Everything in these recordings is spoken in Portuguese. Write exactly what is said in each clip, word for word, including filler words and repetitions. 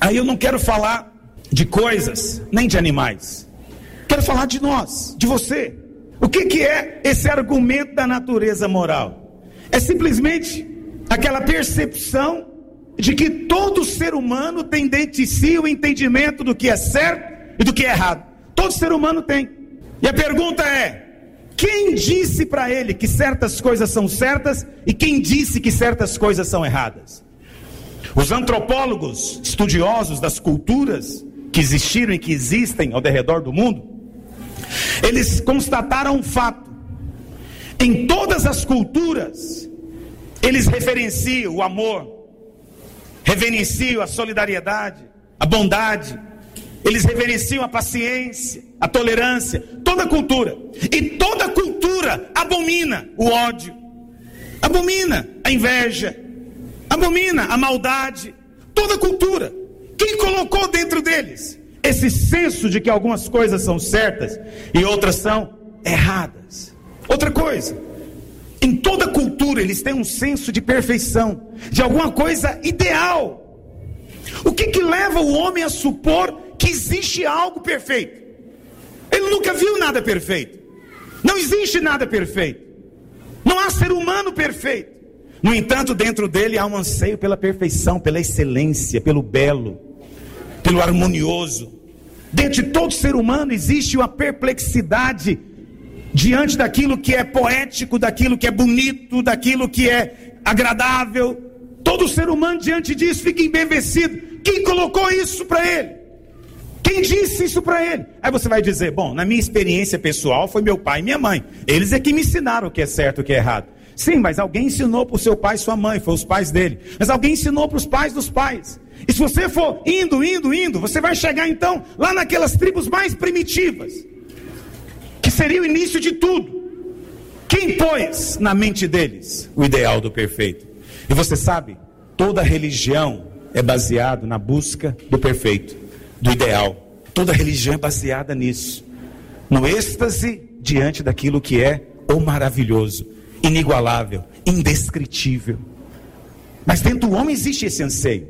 Aí eu não quero falar de coisas, nem de animais. Quero falar de nós, de você. O que, que é esse argumento da natureza moral? É simplesmente aquela percepção de que todo ser humano tem dentro de si o entendimento do que é certo e do que é errado. Todo ser humano tem. E a pergunta é: quem disse para ele que certas coisas são certas e quem disse que certas coisas são erradas? Os antropólogos, estudiosos das culturas que existiram e que existem ao redor do mundo, eles constataram um fato: em todas as culturas, eles referenciam o amor, reverenciam a solidariedade, a bondade, eles reverenciam a paciência, a tolerância, toda cultura. E toda cultura abomina o ódio, abomina a inveja, abomina a maldade. Toda cultura. Quem colocou dentro deles esse senso de que algumas coisas são certas e outras são erradas? Outra coisa, em toda cultura eles têm um senso de perfeição, de alguma coisa ideal. O que que leva o homem a supor que existe algo perfeito? Ele nunca viu nada perfeito. Não existe nada perfeito. Não há ser humano perfeito. No entanto, dentro dele há um anseio pela perfeição, pela excelência, pelo belo, pelo harmonioso. Dentro de todo ser humano existe uma perplexidade diante daquilo que é poético, daquilo que é bonito, daquilo que é agradável. Todo ser humano diante disso fica embevecido. Quem colocou isso para ele? Quem disse isso para ele? Aí você vai dizer: bom, na minha experiência pessoal foi meu pai e minha mãe. Eles é que me ensinaram o que é certo e o que é errado. Sim, mas alguém ensinou para o seu pai e sua mãe, foi os pais dele. Mas alguém ensinou para os pais dos pais. E se você for indo, indo, indo, você vai chegar então lá naquelas tribos mais primitivas, que seria o início de tudo. Quem pôs na mente deles o ideal do perfeito? E você sabe, toda religião é baseada na busca do perfeito, do ideal. Toda religião é baseada nisso, no êxtase diante daquilo que é o maravilhoso, inigualável, indescritível. Mas dentro do homem existe esse anseio.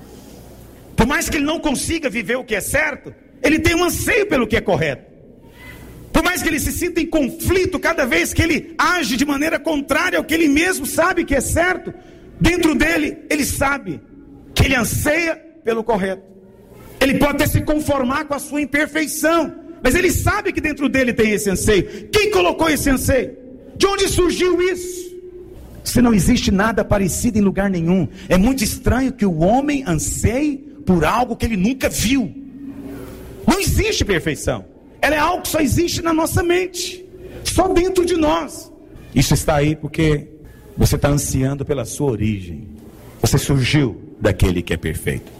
Por mais que ele não consiga viver o que é certo, ele tem um anseio pelo que é correto. Por mais que ele se sinta em conflito cada vez que ele age de maneira contrária ao que ele mesmo sabe que é certo, dentro dele ele sabe que ele anseia pelo correto. Ele pode até se conformar com a sua imperfeição, mas ele sabe que dentro dele tem esse anseio. Quem colocou esse anseio? De onde surgiu isso? Se não existe nada parecido em lugar nenhum, é muito estranho que o homem anseie por algo que ele nunca viu. Não existe perfeição. Ela é algo que só existe na nossa mente, só dentro de nós. Isso está aí porque você está ansiando pela sua origem. Você surgiu daquele que é perfeito.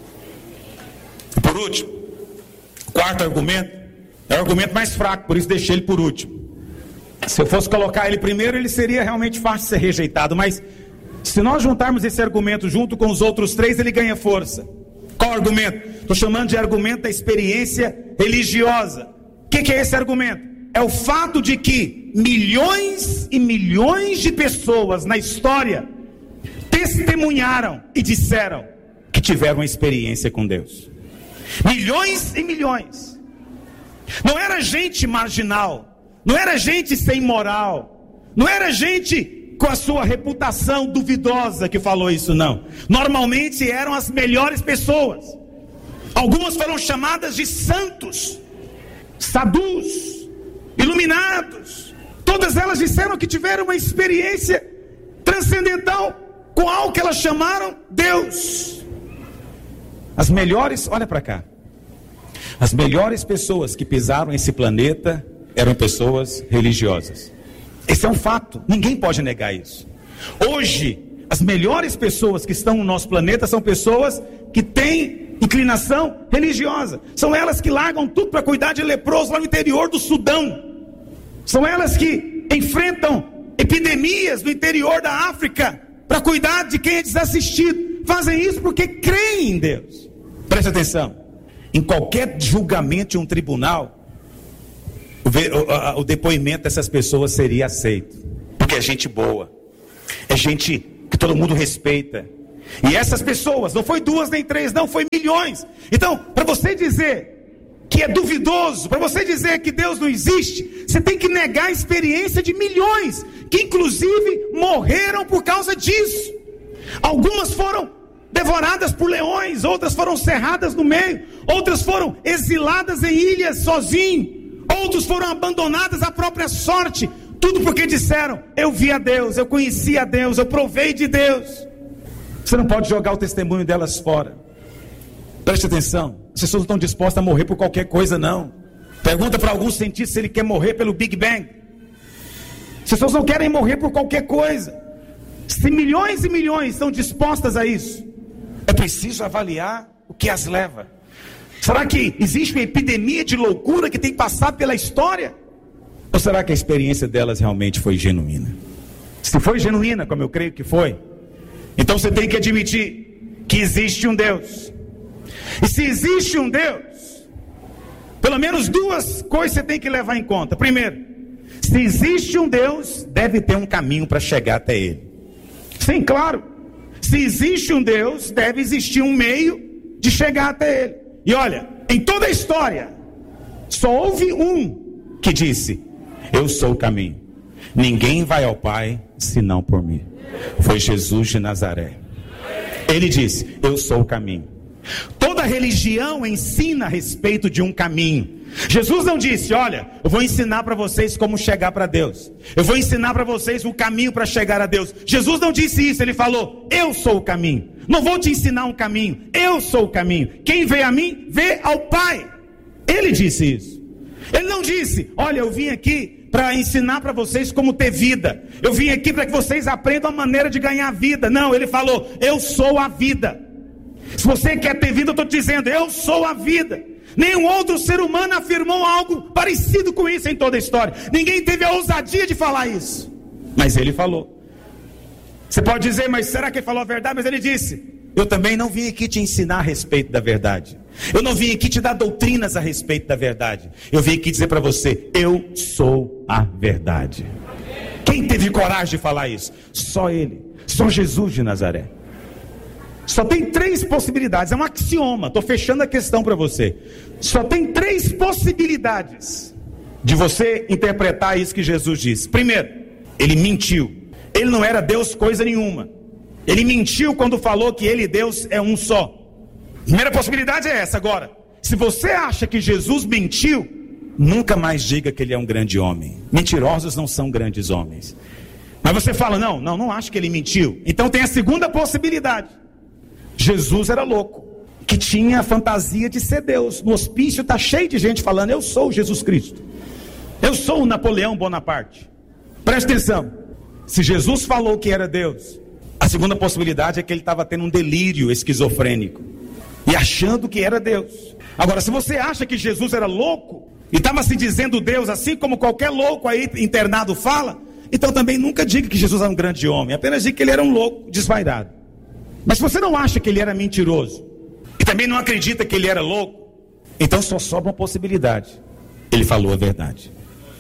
E por último, o quarto argumento é o argumento mais fraco, por isso deixei ele por último. Se eu fosse colocar ele primeiro, ele seria realmente fácil de ser rejeitado, mas se nós juntarmos esse argumento junto com os outros três, ele ganha força. Qual argumento? Estou chamando de argumento da experiência religiosa. O que, que é esse argumento? É o fato de que milhões e milhões de pessoas na história testemunharam e disseram que tiveram uma experiência com Deus. Milhões e milhões. Não era gente marginal, não era gente sem moral, não era gente com a sua reputação duvidosa que falou isso, não. Normalmente eram as melhores pessoas. Algumas foram chamadas de santos, sadus, iluminados. Todas elas disseram que tiveram uma experiência transcendental com algo que elas chamaram Deus. As melhores, olha para cá, as melhores pessoas que pisaram esse planeta eram pessoas religiosas. Esse é um fato, ninguém pode negar isso. Hoje, as melhores pessoas que estão no nosso planeta são pessoas que têm inclinação religiosa. São elas que largam tudo para cuidar de leprosos lá no interior do Sudão. São elas que enfrentam epidemias no interior da África para cuidar de quem é desassistido. Fazem isso porque creem em Deus. Preste atenção. Em qualquer julgamento de um tribunal, o, o, o depoimento dessas pessoas seria aceito. Porque é gente boa. É gente que todo mundo respeita. E essas pessoas, não foi duas nem três, não, foi milhões. Então, para você dizer que é duvidoso, para você dizer que Deus não existe, você tem que negar a experiência de milhões, que inclusive morreram por causa disso. Algumas foram devoradas por leões, outras foram cerradas no meio, outras foram exiladas em ilhas sozinho, outros foram abandonadas à própria sorte, tudo porque disseram: eu vi a Deus, eu conheci a Deus, eu provei de Deus. Você não pode jogar o testemunho delas fora. Preste atenção, as pessoas não estão dispostas a morrer por qualquer coisa, não. Pergunta para algum cientista se ele quer morrer pelo Big Bang. As pessoas não querem morrer por qualquer coisa. Se milhões e milhões estão dispostas a isso, é preciso avaliar o que as leva. Será que existe uma epidemia de loucura que tem passado pela história? Ou será que a experiência delas realmente foi genuína? Se foi genuína, como eu creio que foi, então você tem que admitir que existe um Deus. E se existe um Deus, pelo menos duas coisas você tem que levar em conta. Primeiro, se existe um Deus, deve ter um caminho para chegar até Ele. Sim, claro. Se existe um Deus, deve existir um meio de chegar até Ele. E olha, em toda a história, só houve um que disse: eu sou o caminho. Ninguém vai ao Pai senão por mim. Foi Jesus de Nazaré. Ele disse: eu sou o caminho. Toda religião ensina a respeito de um caminho. Jesus não disse: olha, eu vou ensinar para vocês como chegar para Deus, eu vou ensinar para vocês o caminho para chegar a Deus. Jesus não disse isso, ele falou: eu sou o caminho. Não vou te ensinar um caminho, eu sou o caminho. Quem vê a mim, vê ao Pai. Ele disse isso. Ele não disse: olha, eu vim aqui para ensinar para vocês como ter vida, eu vim aqui para que vocês aprendam a maneira de ganhar vida. Não, ele falou: eu sou a vida. Se você quer ter vida, eu estou te dizendo: eu sou a vida. Nenhum outro ser humano afirmou algo parecido com isso em toda a história. Ninguém teve a ousadia de falar isso, mas ele falou. Você pode dizer: mas será que ele falou a verdade? Mas ele disse: eu também não vim aqui te ensinar a respeito da verdade, eu não vim aqui te dar doutrinas a respeito da verdade, eu vim aqui dizer para você: eu sou a verdade. Quem teve coragem de falar isso? Só ele, só Jesus de Nazaré. Só tem três possibilidades, é um axioma, estou fechando a questão para você. Só tem três possibilidades de você interpretar isso que Jesus disse. Primeiro, ele mentiu. Ele não era Deus coisa nenhuma. Ele mentiu quando falou que ele e Deus é um só. Primeira possibilidade é essa. Agora, se você acha que Jesus mentiu, nunca mais diga que ele é um grande homem. Mentirosos não são grandes homens. Mas você fala: não, não, não acho que ele mentiu. Então tem a segunda possibilidade. Jesus era louco, que tinha a fantasia de ser Deus. No hospício está cheio de gente falando: eu sou Jesus Cristo, eu sou o Napoleão Bonaparte. Presta atenção, se Jesus falou que era Deus, a segunda possibilidade é que ele estava tendo um delírio esquizofrênico e achando que era Deus. Agora, se você acha que Jesus era louco e estava se dizendo Deus, assim como qualquer louco aí internado fala, então também nunca diga que Jesus era um grande homem, apenas diga que ele era um louco desvairado. Mas se você não acha que ele era mentiroso e também não acredita que ele era louco, então só sobra uma possibilidade: ele falou a verdade.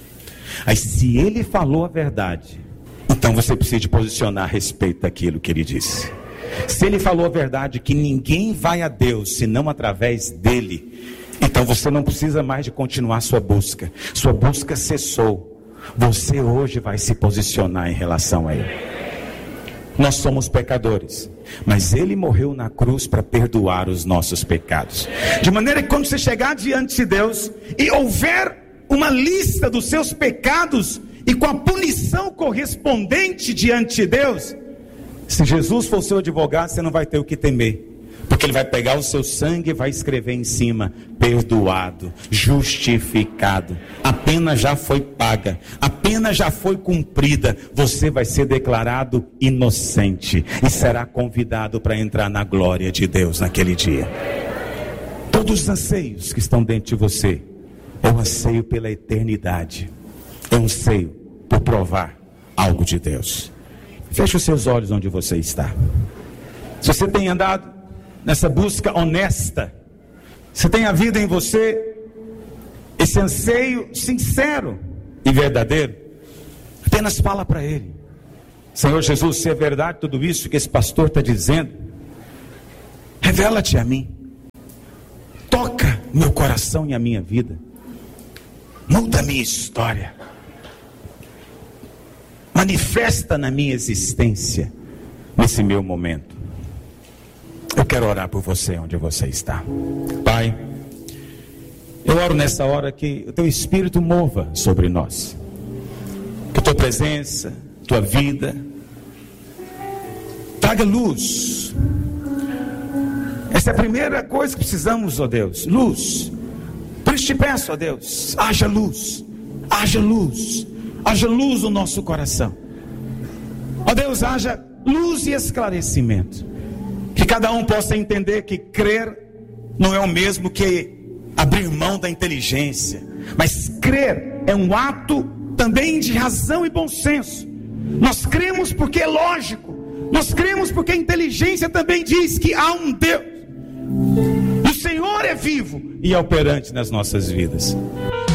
Aí, se ele falou a verdade, então você precisa de posicionar a respeito daquilo que ele disse. Se ele falou a verdade, que ninguém vai a Deus senão através dele, então você não precisa mais de continuar sua busca. Sua busca cessou. Você hoje vai se posicionar em relação a ele. Nós somos pecadores, mas ele morreu na cruz para perdoar os nossos pecados. De maneira que quando você chegar diante de Deus e houver uma lista dos seus pecados e com a punição correspondente diante de Deus, se Jesus for seu advogado, você não vai ter o que temer, porque ele vai pegar o seu sangue e vai escrever em cima: perdoado, justificado, a pena já foi paga, a pena já foi cumprida, você vai ser declarado inocente e será convidado para entrar na glória de Deus naquele dia. Todos os anseios que estão dentro de você é um anseio pela eternidade, é um anseio por provar algo de Deus. Feche os seus olhos onde você está. Se você tem andado nessa busca honesta, se tem havido em você esse anseio sincero e verdadeiro, apenas fala para ele: Senhor Jesus, se é verdade tudo isso que esse pastor está dizendo, Revela-te a mim. Toca meu coração e a minha vida. Muda a minha história. Manifesta na minha existência, nesse meu momento. Eu quero orar por você onde você está. Pai, eu oro nessa hora que o teu Espírito mova sobre nós. Que a tua presença, tua vida, traga luz. Essa é a primeira coisa que precisamos, ó Deus, luz. Por isso te peço, ó Deus, haja luz, haja luz, haja luz no nosso coração. Ó Deus, haja luz e esclarecimento. Que cada um possa entender que crer não é o mesmo que abrir mão da inteligência, mas crer é um ato também de razão e bom senso. Nós cremos porque é lógico, nós cremos porque a inteligência também diz que há um Deus. O Senhor é vivo e é operante nas nossas vidas.